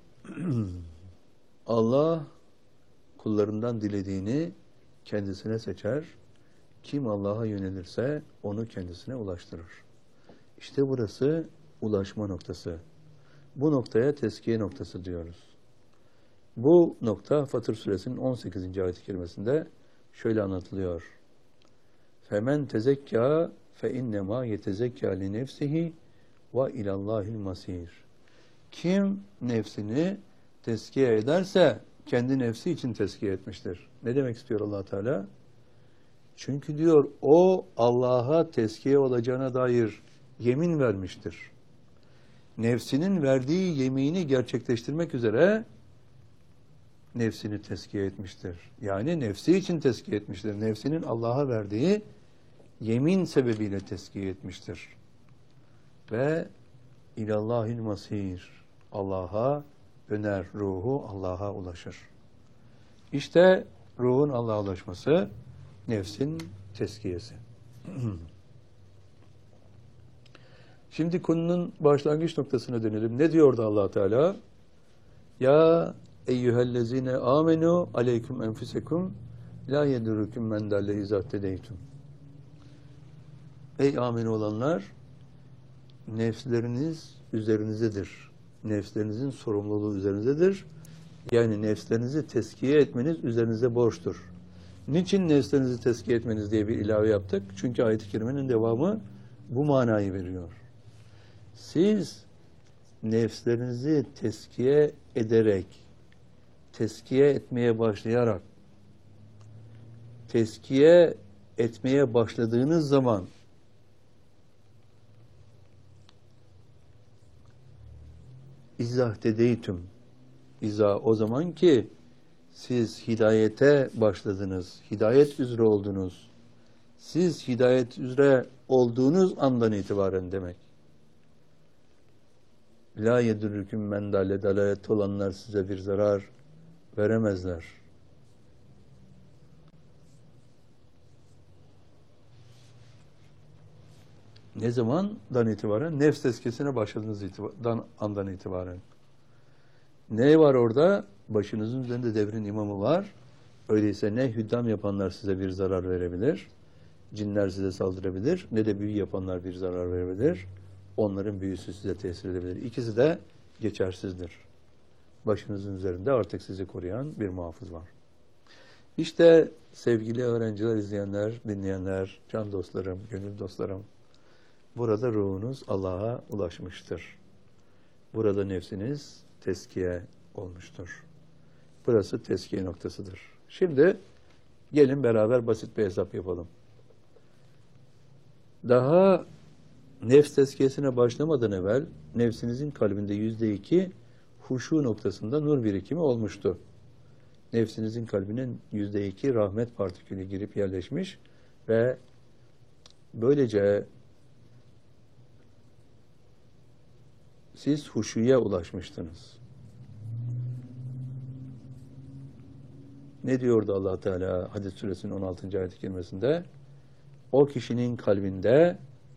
Allah kullarından dilediğini kendisine seçer. Kim Allah'a yönelirse onu kendisine ulaştırır. İşte burası ulaşma noktası. Bu noktaya tezkiye noktası diyoruz. Bu nokta Fatır suresinin 18. ayet-i kerimesinde şöyle anlatılıyor. Femen tezekka fe innema yetezekka li nefsihi ve ilallahil masir. Kim nefsini tezkiye ederse kendi nefsi için tezkiye etmiştir. Ne demek istiyor Allah Teala? Çünkü diyor o Allah'a tezkiye olacağına dair yemin vermiştir. Nefsinin verdiği yemini gerçekleştirmek üzere nefsini tezkiye etmiştir. Yani nefsi için tezkiye etmiştir. Nefsinin Allah'a verdiği yemin sebebiyle tezkiye etmiştir. Ve ilallahil masir. Allah'a döner, ruhu Allah'a ulaşır. İşte ruhun Allah'a ulaşması nefsin tezkiyesi. Şimdi konunun başlangıç noktasına dönelim. Ne diyordu Allah Teala? Ya eyyühellezine amenu aleyküm enfusekum la yedurrukum men dalle izattedeytum. Ey amin olanlar, nefsleriniz üzerinizdedir. Nefslerinizin sorumluluğu üzerinizdedir. Yani nefslerinizi tezkiye etmeniz üzerinize borçtur. Niçin nefslerinizi tezkiye etmeniz diye bir ilave yaptık? Çünkü ayet-i kerimenin devamı bu manayı veriyor. Siz nefslerinizi tezkiye ederek, tezkiye etmeye başlayarak, tezkiye etmeye başladığınız zaman İzahtedeytüm. O zaman ki siz hidayete başladınız, hidayet üzere oldunuz. Siz hidayet üzere olduğunuz andan itibaren demek. La yedurrüküm men dalle, dalalet olanlar size bir zarar veremezler. Ne zamandan itibaren? Nefs tezkiyesine başladığınız andan itibaren. Ne var orada? Başınızın üzerinde devrin imamı var. Öyleyse ne hüddam yapanlar size bir zarar verebilir, cinler size saldırabilir, ne de büyü yapanlar bir zarar verebilir. Onların büyüsü size tesir edebilir. İkisi de geçersizdir. Başınızın üzerinde artık sizi koruyan bir muhafız var. İşte sevgili öğrenciler, izleyenler, dinleyenler, can dostlarım, gönül dostlarım, burada ruhunuz Allah'a ulaşmıştır. Burada nefsiniz tezkiye olmuştur. Burası tezkiye noktasıdır. Şimdi gelin beraber basit bir hesap yapalım. Daha nefs tezkiyesine başlamadan evvel nefsinizin kalbinde %2 huşu noktasında nur birikimi olmuştu. Nefsinizin kalbinin %2 rahmet partikülü girip yerleşmiş ve böylece siz huşuya ulaşmıştınız. Ne diyordu Allah Teala Hadid suresinin 16. ayet-i kerimesinde? O kişinin kalbinde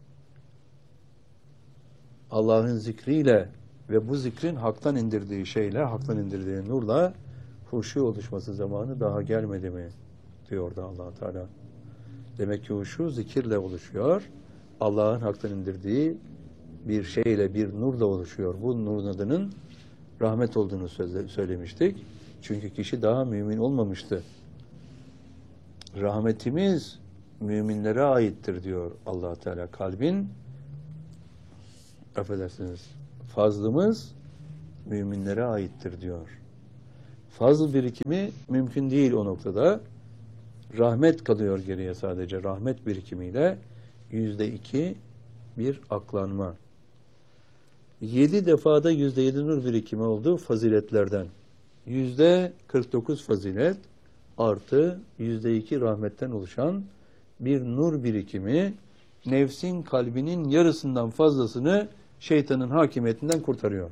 Allah'ın zikriyle ve bu zikrin haktan indirdiği şeyle, haktan indirdiği nurla huşu oluşması zamanı daha gelmedi mi? Diyordu Allah Teala. Demek ki huşu zikirle oluşuyor. Allah'ın haktan indirdiği bir şeyle, bir nurla oluşuyor. Bu nurun adının rahmet olduğunu söylemiştik. Çünkü kişi daha mümin olmamıştı. Rahmetimiz müminlere aittir diyor Allah Teala. Kalbin, affedersiniz, fazlımız müminlere aittir diyor. Fazl birikimi mümkün değil o noktada. Rahmet kalıyor geriye sadece. Rahmet birikimiyle %2 bir aklanma. 7 defada %7 nur birikimi oldu faziletlerden. %49 fazilet artı %2 rahmetten oluşan bir nur birikimi nefsin kalbinin yarısından fazlasını şeytanın hakimiyetinden kurtarıyor.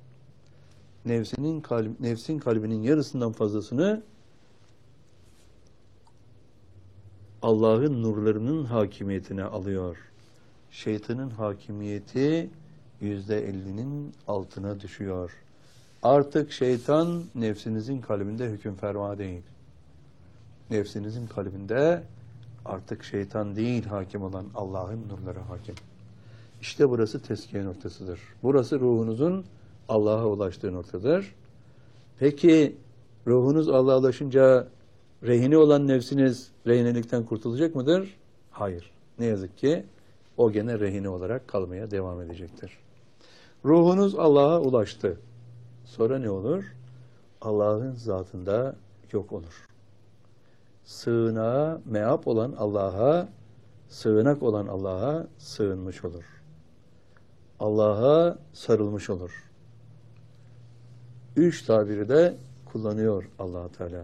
Nefsin kalbinin yarısından fazlasını Allah'ın nurlarının hakimiyetine alıyor. Şeytanın hakimiyeti %50'nin altına düşüyor. Artık şeytan nefsinizin kalbinde hükümferma değil. Nefsinizin kalbinde artık şeytan değil hakim olan Allah'ın nurları hakim. İşte burası tezkiye noktasıdır. Burası ruhunuzun Allah'a ulaştığı noktadır. Peki ruhunuz Allah'a ulaşınca rehine olan nefsiniz rehinelikten kurtulacak mıdır? Hayır. Ne yazık ki o gene rehine olarak kalmaya devam edecektir. Ruhunuz Allah'a ulaştı. Sonra ne olur? Allah'ın zatında yok olur. Sığınağa, meap olan Allah'a, sığınak olan Allah'a sığınmış olur. Allah'a sarılmış olur. 3 tabiri de kullanıyor Allah Teala.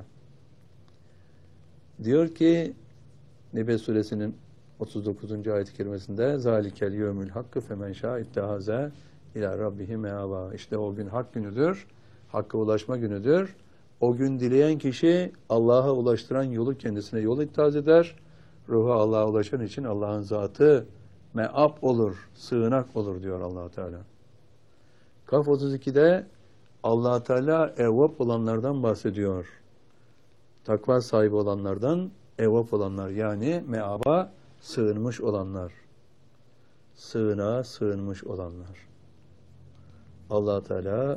Diyor ki Nebe suresinin 39. ayet-i kerimesinde zalikel yevmül hakkı femen şâ ittehaze ila rabbihi meâvâ. İşte o gün hak günüdür. Hakka ulaşma günüdür. O gün dileyen kişi Allah'a ulaştıran yolu kendisine yol ittihaz eder. Ruhu Allah'a ulaşan için Allah'ın zatı me'ab olur, sığınak olur diyor Allah Teala. Kaf 32'de Allah Teala evvap olanlardan bahsediyor. Takva sahibi olanlardan evvap olanlar yani me'aba sığınmış olanlar. Sığınağa sığınmış olanlar. Allah Teala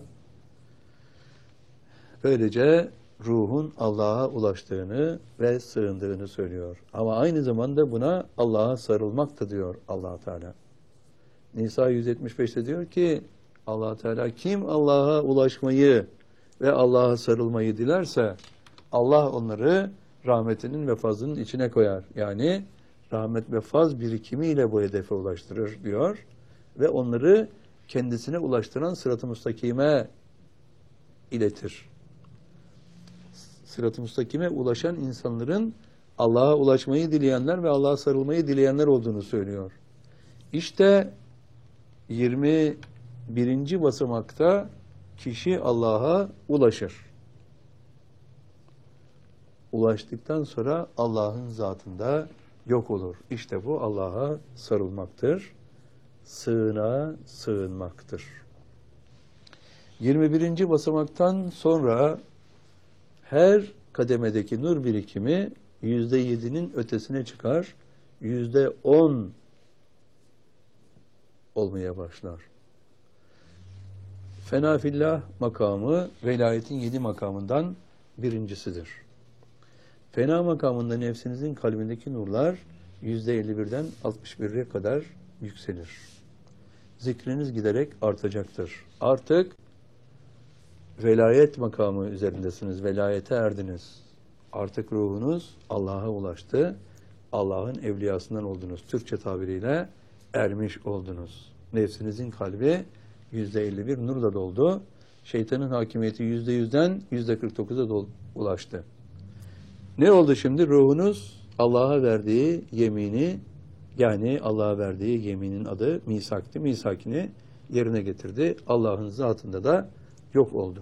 böylece ruhun Allah'a ulaştığını ve sığındığını söylüyor. Ama aynı zamanda buna Allah'a sarılmak da diyor Allah Teala. Nisa 175'te diyor ki Allah Teala kim Allah'a ulaşmayı ve Allah'a sarılmayı dilerse Allah onları rahmetinin ve fazlının içine koyar. Yani rahmet ve faz birikimiyle bu hedefe ulaştırır diyor ve onları kendisine ulaştıran sırat-ı müstakime iletir. Sırat-ı müstakime ulaşan insanların Allah'a ulaşmayı dileyenler ve Allah'a sarılmayı dileyenler olduğunu söylüyor. İşte 21. basamakta kişi Allah'a ulaşır. Ulaştıktan sonra Allah'ın zatında yok olur. İşte bu Allah'a sarılmaktır. Sığınağa sığınmaktır. 21. basamaktan sonra her kademedeki nur birikimi %7'nin ötesine çıkar. %10 olmaya başlar. Fenafillah makamı velayetin 7 makamından birincisidir. Fena makamında nefsinizin kalbindeki nurlar %51'den 61'e kadar yükselir. Zikriniz giderek artacaktır. Artık velayet makamı üzerindesiniz. Velayete erdiniz. Artık ruhunuz Allah'a ulaştı. Allah'ın evliyasından oldunuz. Türkçe tabiriyle ermiş oldunuz. Nefsinizin kalbi %51 nurla doldu. Şeytanın hakimiyeti %100'den %49'a ulaştı. Ne oldu şimdi? Ruhunuz Allah'a verdiği yemini, yani Allah'a verdiği yeminin adı misaktı. Misakini yerine getirdi. Allah'ın zatında da yok oldu.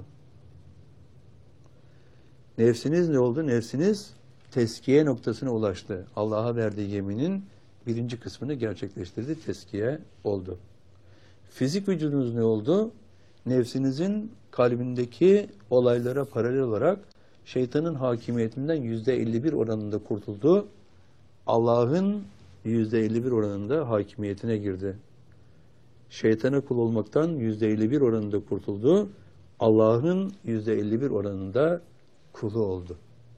Nefsiniz ne oldu? Nefsiniz teskiye noktasına ulaştı. Allah'a verdiği yeminin birinci kısmını gerçekleştirdi. Teskiye oldu. Fizik vücudunuz ne oldu? Nefsinizin kalbindeki olaylara paralel olarak şeytanın hakimiyetinden %51 oranında kurtuldu. Allah'ın %51 oranında hakimiyetine girdi. Şeytana kul olmaktan %51 oranında kurtuldu. Allah'ın %51 oranında kulu oldu.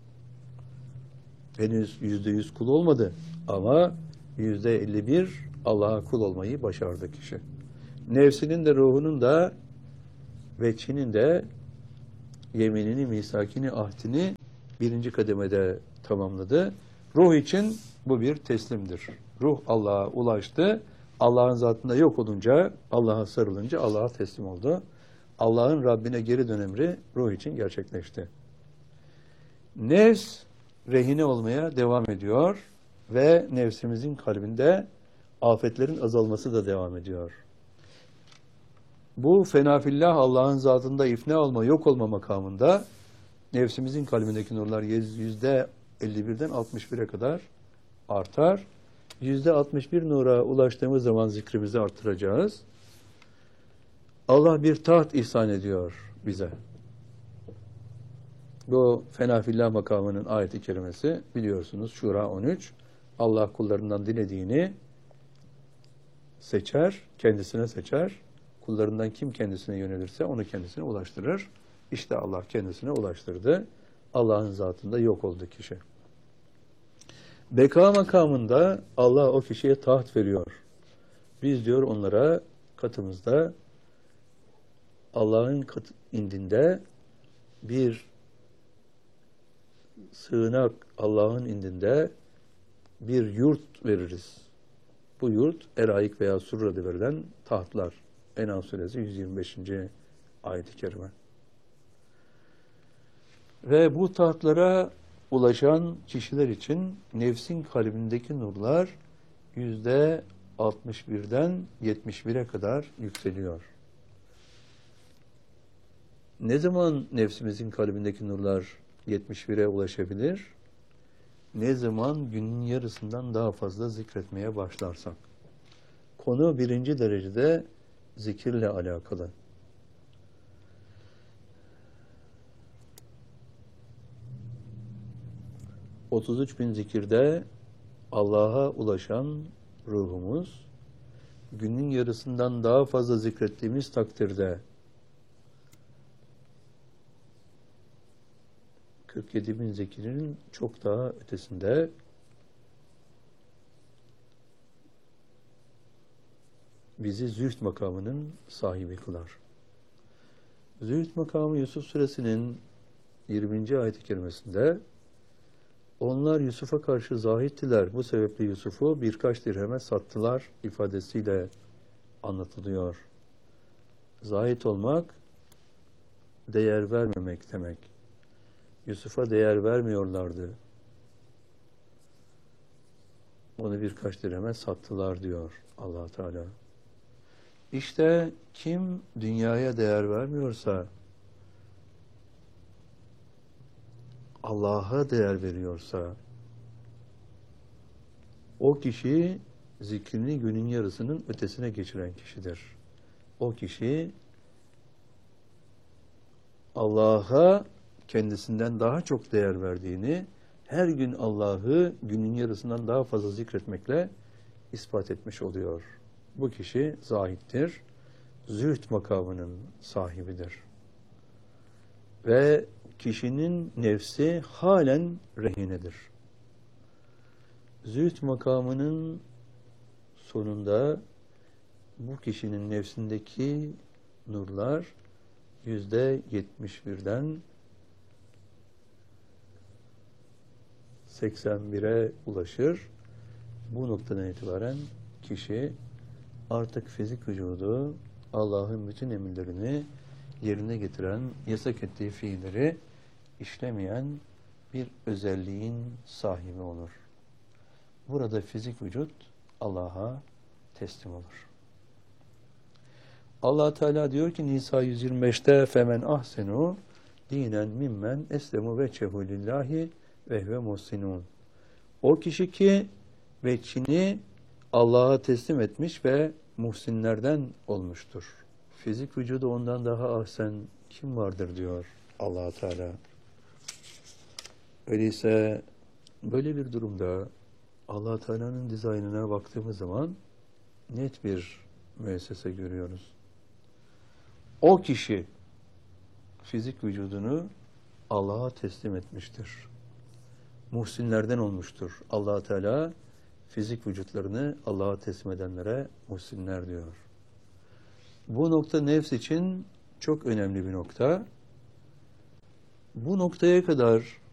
Henüz %100 kul olmadı ama %51 Allah'a kul olmayı başardı kişi. Nefsinin de ruhunun da ve Çin'in de yeminini, misakini, ahdini birinci kademede tamamladı. Ruh için bu bir teslimdir. Ruh Allah'a ulaştı. Allah'ın zatında yok olunca, Allah'a sarılınca Allah'a teslim oldu. Allah'ın Rabbine geri dönemri ruh için gerçekleşti. Nefs rehine olmaya devam ediyor ve nefsimizin kalbinde afetlerin azalması da devam ediyor. Bu fenafillah Allah'ın zatında ifna olma, yok olma makamında nefsimizin kalbindeki nurlar %51'den 61'e kadar artar. %61 nura ulaştığımız zaman zikrimizi artıracağız. Allah bir taht ihsan ediyor bize. Bu fenafillah makamının ayet-i kerimesi biliyorsunuz Şura 13. Allah kullarından dilediğini seçer, kendisine seçer. Kullarından kim kendisine yönelirse onu kendisine ulaştırır. İşte Allah kendisine ulaştırdı. Allah'ın zatında yok oldu kişi. Beka makamında Allah o kişiye taht veriyor. Biz diyor onlara katımızda Allah'ın indinde bir sığınak, Allah'ın indinde bir yurt veririz. Bu yurt Eraik veya Surra adı verilen tahtlar. En'am suresi 125. ayet-i kerime. Ve bu tahtlara ulaşan kişiler için nefsin kalbindeki nurlar %61'den 71'e kadar yükseliyor. Ne zaman nefsimizin kalbindeki nurlar 71'e ulaşabilir? Ne zaman günün yarısından daha fazla zikretmeye başlarsak. Konu birinci derecede zikirle alakalı. 33.000 zikirde Allah'a ulaşan ruhumuz, günün yarısından daha fazla zikrettiğimiz takdirde 47.000 zikirin çok daha ötesinde bizi zühd makamının sahibi kılar. Zühd makamı Yusuf suresinin 20. ayet-i kerimesinde onlar Yusuf'a karşı zahittiler. Bu sebeple Yusuf'u birkaç dirheme sattılar ifadesiyle anlatılıyor. Zahit olmak, değer vermemek demek. Yusuf'a değer vermiyorlardı. Onu birkaç dirheme sattılar diyor Allah Teala. İşte kim dünyaya değer vermiyorsa, Allah'a değer veriyorsa, o kişi zikrini günün yarısının ötesine geçiren kişidir. O kişi Allah'a kendisinden daha çok değer verdiğini, her gün Allah'ı günün yarısından daha fazla zikretmekle ispat etmiş oluyor. Bu kişi zahittir, zühd makamının sahibidir. Ve kişinin nefsi halen rehinedir. Zühd makamının sonunda bu kişinin nefsindeki nurlar %71'den 81'e ulaşır. Bu noktadan itibaren kişi artık fizik vücudu Allah'ın bütün emirlerini yerine getiren, yasak ettiği fiilleri işlemeyen bir özelliğin sahibi olur. Burada fizik vücut Allah'a teslim olur. Allah Teala diyor ki Nisa 125'te femen ahsenu dinen mimmen eslemu veçehu lillahi ve huve muhsinun. O kişi ki veçhini Allah'a teslim etmiş ve muhsinlerden olmuştur. Fizik vücudu ondan daha ahsen kim vardır diyor Allah Teala. Öyleyse böyle bir durumda Allah Teala'nın dizaynına baktığımız zaman net bir müessese görüyoruz. O kişi fizik vücudunu Allah'a teslim etmiştir. Muhsinlerden olmuştur. Allah Teala fizik vücutlarını Allah'a teslim edenlere muhsinler diyor. Bu nokta nefs için çok önemli bir nokta. Bu noktaya kadar